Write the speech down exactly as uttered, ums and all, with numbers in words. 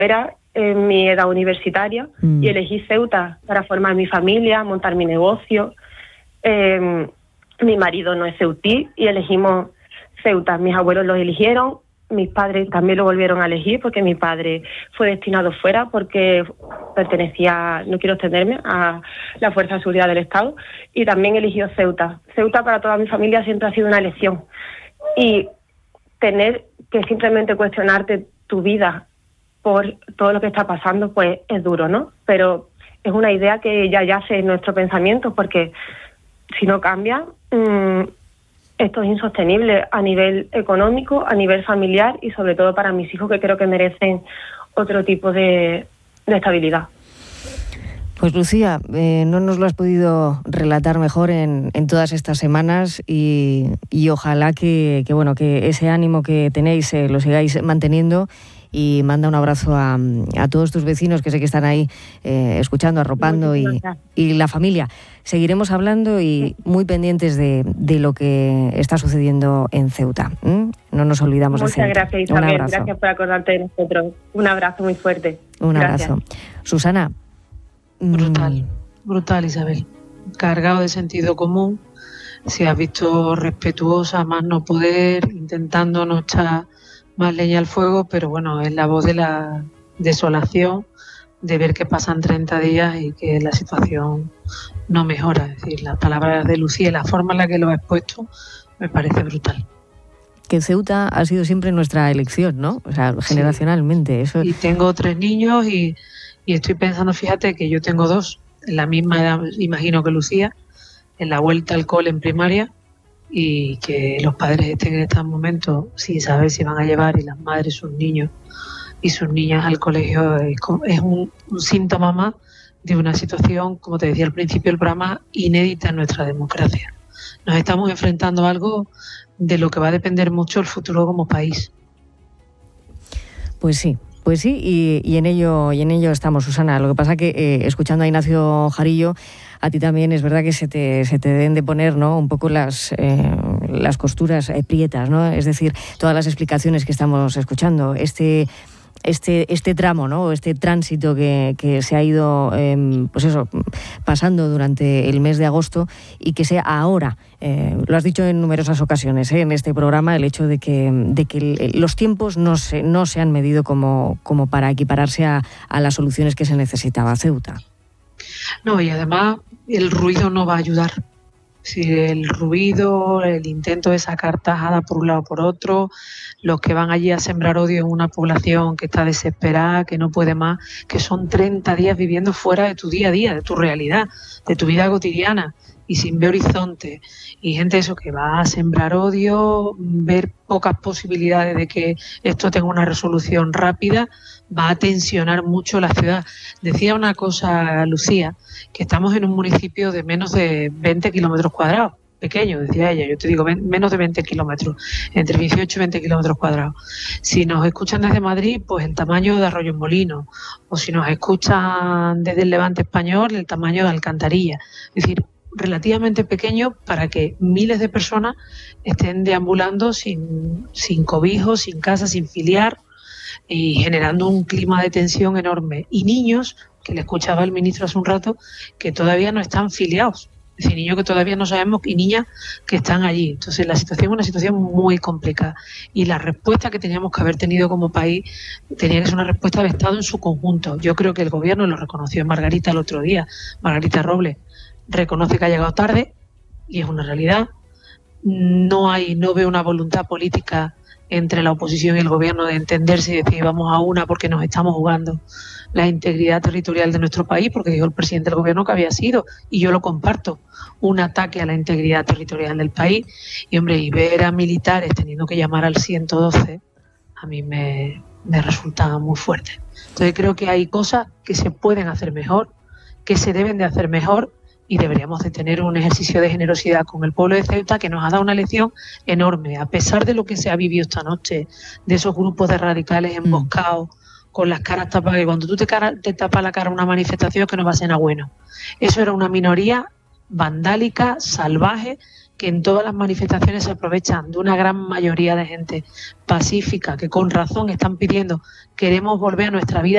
era en mi edad universitaria mm. y elegí Ceuta para formar mi familia, montar mi negocio. Eh, mi marido no es ceutí y elegimos Ceuta. Mis abuelos lo eligieron, mis padres también lo volvieron a elegir porque mi padre fue destinado fuera porque pertenecía, no quiero extenderme, a la Fuerza de Seguridad del Estado, y también eligió Ceuta. Ceuta para toda mi familia siempre ha sido una elección. Y tener que simplemente cuestionarte tu vida por todo lo que está pasando, pues es duro, ¿no? Pero es una idea que ya yace en nuestro pensamiento, porque si no cambia, mmm, esto es insostenible a nivel económico, a nivel familiar y sobre todo para mis hijos, que creo que merecen otro tipo de, de estabilidad. Pues Lucía, eh, no nos lo has podido relatar mejor en, en todas estas semanas y, y ojalá que, que, bueno, que ese ánimo que tenéis eh, lo sigáis manteniendo, y manda un abrazo a, a todos tus vecinos que sé que están ahí eh, escuchando, arropando y, y la familia. Seguiremos hablando y muy pendientes de, de lo que está sucediendo en Ceuta. ¿Mm? No nos olvidamos Muchas de Ceuta. Muchas gracias, Isabel. Gracias por acordarte de nosotros. Un abrazo muy fuerte. Un gracias. abrazo. Susana. Brutal, brutal, Isabel. Cargado de sentido común. Se ha visto respetuosa, más no poder, intentando no echar más leña al fuego, pero bueno, es la voz de la desolación, de ver que pasan treinta días y que la situación no mejora. Es decir, las palabras de Lucía y la forma en la que lo ha expuesto me parece brutal. Que Ceuta ha sido siempre nuestra elección, ¿no? O sea, generacionalmente. Sí. Eso... Y tengo tres niños y, y estoy pensando, fíjate, que yo tengo dos, en la misma edad, imagino que Lucía, en la vuelta al cole en primaria, y que los padres estén en estos momentos sin saber si van a llevar, y las madres sus niños y sus niñas al colegio, es, es un, un síntoma más de una situación, como te decía al principio del programa, inédita en nuestra democracia. Nos estamos enfrentando a algo de lo que va a depender mucho el futuro como país. Pues sí. Pues sí, y, y en ello y en ello estamos, Susana. Lo que pasa que eh, escuchando a Ignacio Jarillo, a ti también es verdad que se te, se te deben de poner, ¿no?, un poco las, eh, las costuras eh, prietas, ¿no? Es decir, todas las explicaciones que estamos escuchando, este... Este, este tramo, ¿no?, este tránsito que, que se ha ido eh, pues eso, pasando durante el mes de agosto, y que sea ahora, eh, lo has dicho en numerosas ocasiones eh, en este programa, el hecho de que, de que el, los tiempos no se, no se han medido como, como para equipararse a, a las soluciones que se necesitaba. Ceuta. No, y además el ruido no va a ayudar. Si el ruido, el intento de sacar tajada por un lado o por otro, los que van allí a sembrar odio en una población que está desesperada, que no puede más, que son treinta días viviendo fuera de tu día a día, de tu realidad, de tu vida cotidiana y sin ver horizonte, y gente eso que va a sembrar odio, ver pocas posibilidades de que esto tenga una resolución rápida, va a tensionar mucho la ciudad. Decía una cosa Lucía, que estamos en un municipio de menos de veinte kilómetros cuadrados, pequeño, decía ella, yo te digo menos de veinte kilómetros, entre dieciocho y veinte kilómetros cuadrados. Si nos escuchan desde Madrid, pues el tamaño de Arroyo Molino, o si nos escuchan desde el Levante español, el tamaño de Alcantarilla. Es decir, relativamente pequeño para que miles de personas estén deambulando sin, sin cobijo, sin casa, sin filiar, y generando un clima de tensión enorme. Y niños, que le escuchaba el ministro hace un rato, que todavía no están filiados. Es decir, niños que todavía no sabemos, y niñas que están allí. Entonces la situación es una situación muy complicada. Y la respuesta que teníamos que haber tenido como país tenía que ser una respuesta de Estado en su conjunto. Yo creo que el gobierno lo reconoció en Margarita el otro día. Margarita Robles reconoce que ha llegado tarde, y es una realidad. No hay, no veo una voluntad política entre la oposición y el gobierno de entenderse y decir vamos a una, porque nos estamos jugando la integridad territorial de nuestro país, porque dijo el presidente del gobierno que había sido, y yo lo comparto, un ataque a la integridad territorial del país. Y hombre, y ver a militares teniendo que llamar al ciento doce, a mí me, me resulta muy fuerte. Entonces creo que hay cosas que se pueden hacer mejor, que se deben de hacer mejor, y deberíamos de tener un ejercicio de generosidad con el pueblo de Ceuta, que nos ha dado una lección enorme, a pesar de lo que se ha vivido esta noche, de esos grupos de radicales emboscados, mm. con las caras tapadas, que cuando tú te, cara, te tapas la cara a una manifestación, que no va a ser nada bueno. Eso era una minoría vandálica, salvaje, que en todas las manifestaciones se aprovechan de una gran mayoría de gente pacífica, que con razón están pidiendo, queremos volver a nuestra vida